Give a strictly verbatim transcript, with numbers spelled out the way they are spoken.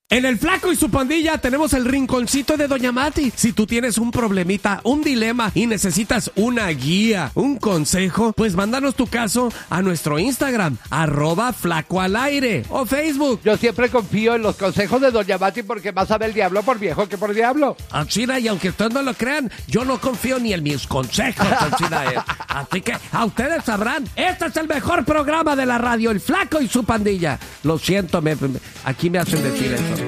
En el Flaco y su Pandilla tenemos el rinconcito de Doña Mati. Si tú tienes un problemita, un dilema y necesitas una guía, un consejo, pues mándanos tu caso a nuestro Instagram, arroba Flaco al Aire, o Facebook. Yo siempre confío en los consejos de Doña Mati porque más sabe el diablo por viejo que por diablo. China, y aunque ustedes no lo crean, yo no confío ni en mis consejos, China. Eh. Así que a ustedes sabrán, este es el mejor programa de la radio, el Flaco y su Pandilla. Lo siento, me, me, aquí me hacen decir eso.